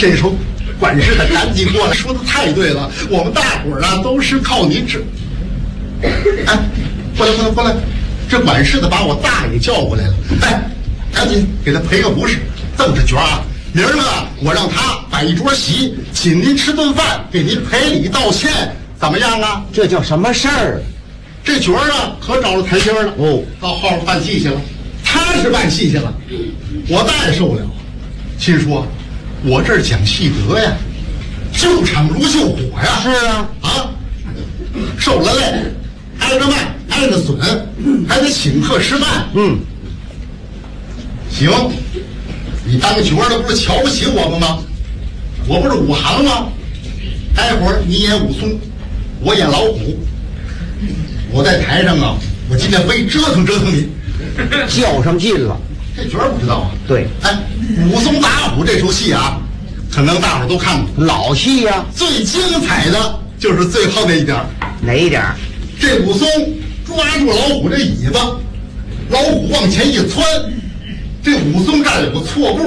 这时候管事的赶紧过来，说的太对了，我们大伙儿啊都是靠你指。哎，过来！这管事的把我大爷叫过来了，哎，赶紧给他赔个不是。这么着角啊，明儿个我让他摆一桌席，请您吃顿饭，给您赔礼道歉，怎么样啊？ 这叫什么事儿？ 这角啊可找着台阶了哦，到后边办戏去了。他是办戏去了，我大爷受不了，心说我这儿讲戏德呀，救场如救火呀。 是啊， 受了累，挨着卖，挨着损，还得请客吃饭。行，你当角的不是瞧不起我们吗？我不是武行吗？待会儿你演武松，我演老虎。我在台上啊，我今天非折腾你。 较上劲了， 这角不知道啊。 对， 哎，武松打虎这出戏啊，可能大伙都看过， 老戏呀。 最精彩的就是最后那一点。 哪一点？ 这武松抓住老虎这尾巴，老虎往前一窜，这武松这儿有个错步，